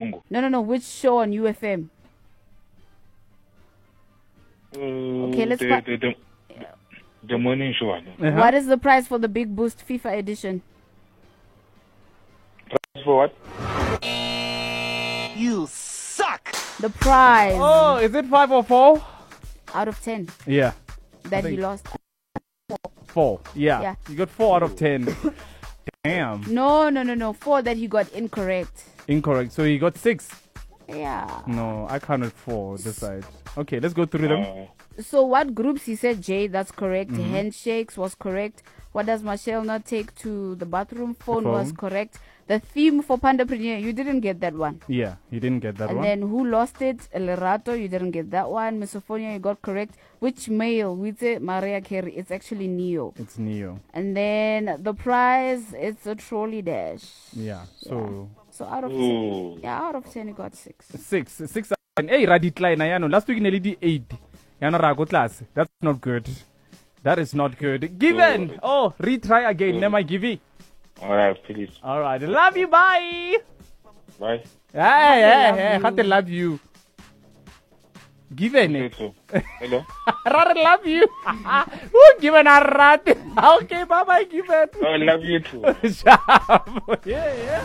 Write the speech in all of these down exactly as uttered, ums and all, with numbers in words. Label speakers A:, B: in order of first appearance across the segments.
A: Congo.
B: No, no, no. Which show on U F M?
A: Uh,
B: Okay, let's
A: the,
B: pa-
A: the, the, the morning show. I think.
C: Uh-huh.
B: What is the price for the Big Boost FIFA edition?
A: Price for what?
D: You suck!
B: The prize
C: Oh, is it five or four?
B: out of ten
C: Yeah,
B: that he
C: think-
B: lost.
C: four. Yeah,
B: Yeah.
C: you got four out of ten. Damn,
B: No, no, no, no. Four that he got incorrect.
C: incorrect. So he got six.
B: Yeah.
C: No, I counted four this side. Okay, let's go through them.
A: Uh,
B: So what groups he said Jay, that's correct.
C: Mm-hmm.
B: Handshakes was correct. What does Michelle not take to the bathroom? Phone,
C: phone.
B: was correct. The theme for Pandapreneur, you didn't get that one.
C: Yeah, you didn't get that
B: and
C: one.
B: then who lost it? El Rato, you didn't get that one. Misophonia, you got correct. Which male? We say Maria Carey. It's actually Neo.
C: It's Neo.
B: And then the prize, it's a trolley dash.
C: Yeah, so
B: So out of
A: Ooh.
B: ten, yeah, out of ten, you got six.
C: six. Six. Hey, Raditline, Ayano. Last week in L D eight. Yano Rago class. That's not good. That is not good. Given. Oh, retry again. Nema Givi.
A: all right, please.
C: All right. Love you. Bye.
A: Bye.
C: Hey, hey,
B: love
C: hey.
B: you.
C: How to love you. Given.
A: You too. Hello.
C: Rat love you. Who given a rat? Okay, bye bye, given.
A: I love you too.
C: Sharp. Yeah, yeah.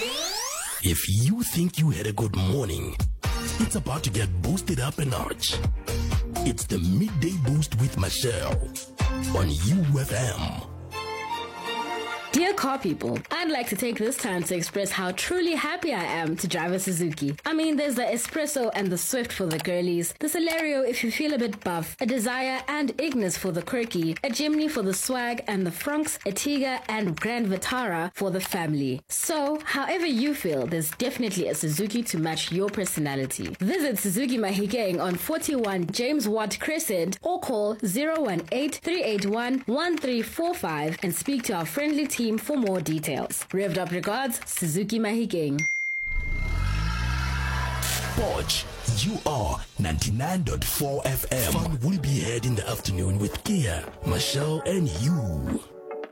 E: If you think you had a good morning, it's about to get boosted up a notch. It's the Midday Boost with Michelle on U F M.
F: Dear car people, I'd like to take this time to express how truly happy I am to drive a Suzuki. I mean, there's the Espresso and the Swift for the girlies, the Celerio if you feel a bit buff, a Desire and Ignis for the quirky, a Jimny for the swag and the Frunks, a Tiga and Grand Vitara for the family. So, however you feel, there's definitely a Suzuki to match your personality. Visit Suzuki Mahikeng on forty-one James Watt Crescent or call zero one eight, three eight one, one three four five and speak to our friendly team for more details. Revved up regards, Suzuki Mahikeng.
E: Watch, you are ninety-nine point four F M. Fun will be had in the afternoon with Kia, Michelle, and you.